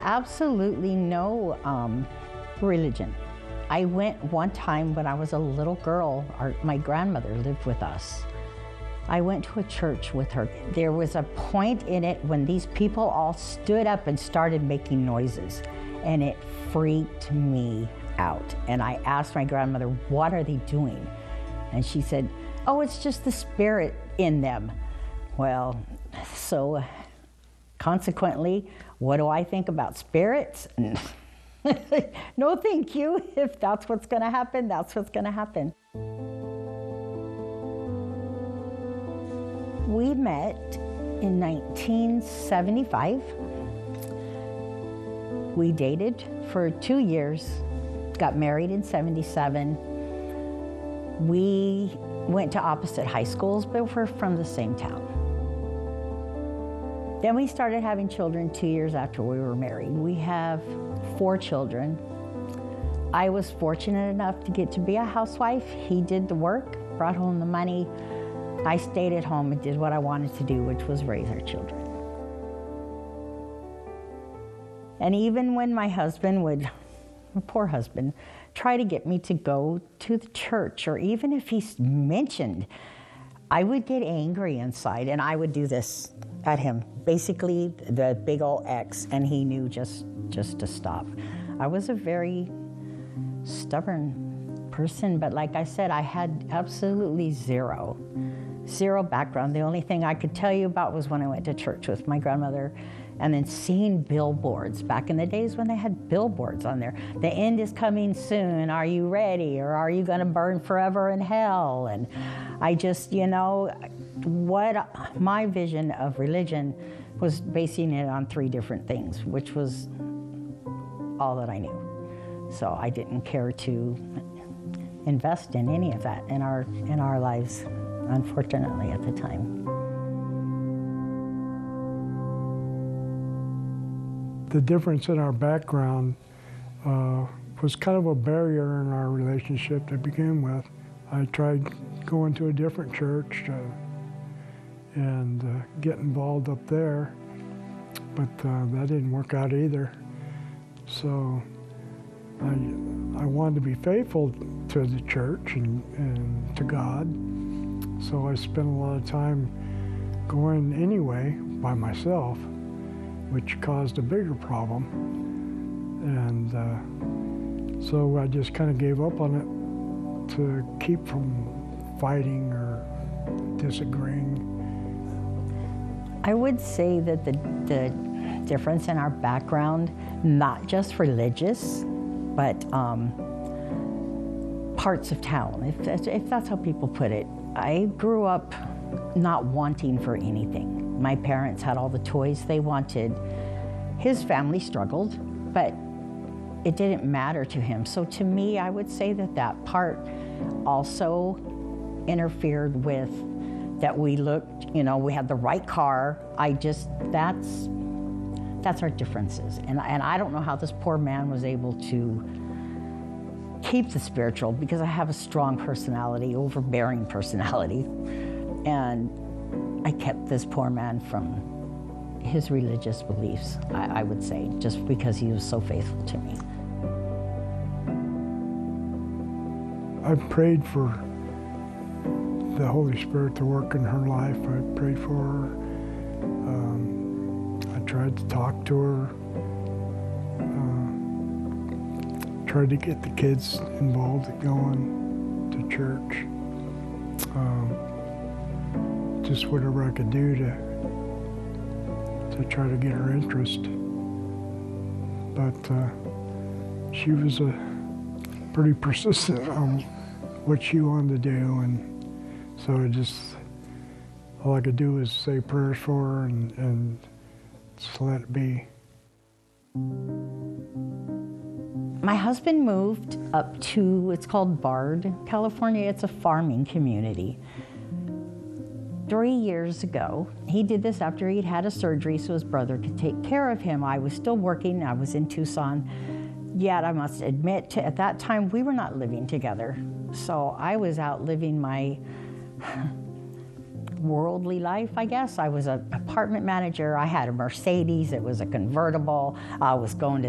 Absolutely no religion. I went one time when I was a little girl. My grandmother lived with us. I went to a church with her. There was a point in it when these people all stood up and started making noises, and it freaked me out. And I asked my grandmother, what are they doing? And she said, oh, it's just the spirit in them. Well, so consequently, what do I think about spirits? No, thank you. If that's what's going to happen, that's what's going to happen. We met in 1975. We dated for 2 years, got married in 77. We went to opposite high schools, but we're from the same town. Then we started having children 2 years after we were married. We have 4 children. I was fortunate enough to get to be a housewife. He did the work, brought home the money. I stayed at home and did what I wanted to do, which was raise our children. And even when my husband would, my poor husband, try to get me to go to the church, or even if he mentioned, I would get angry inside and I would do this at him. Basically, the big old X, and he knew just to stop. I was a very stubborn person, but like I said, I had absolutely zero background. The only thing I could tell you about was when I went to church with my grandmother, and then seeing billboards back in the days when they had billboards on there. The end is coming soon. Are you ready? Or are you going to burn forever in hell? And I just, you know, what my vision of religion was basing it on 3 different things, which was all that I knew. So I didn't care to invest in any of that in our lives, unfortunately, at the time. The difference in our background was kind of a barrier in our relationship to begin with. I tried going to a different church and get involved up there, but that didn't work out either. So I wanted to be faithful to the church and to God, so I spent a lot of time going anyway by myself, which caused a bigger problem. And so I just kind of gave up on it to keep from fighting or disagreeing. I would say that the difference in our background, not just religious, but parts of town, if that's how people put it. I grew up not wanting for anything. My parents had all the toys they wanted. His family struggled, but it didn't matter to him. So to me, I would say that part also interfered with that we looked, you know, we had the right car. That's our differences. And I don't know how this poor man was able to keep the spiritual, because I have a strong personality, overbearing personality. And I kept this poor man from his religious beliefs, I would say, just because he was so faithful to me. I prayed for the Holy Spirit to work in her life. I prayed for her. I tried to talk to her. Tried to get the kids involved in going to church. Just whatever I could do to try to get her interest. But she was pretty persistent on what she wanted to do, and so all I could do was say prayers for her and just let it be. My husband moved up to, it's called Bard, California. It's a farming community. 3 years ago, he did this after he'd had a surgery so his brother could take care of him. I was still working, I was in Tucson. Yet I must admit, at that time, we were not living together. So I was out living my worldly life, I guess. I was an apartment manager. I had a Mercedes. It was a convertible. I was going to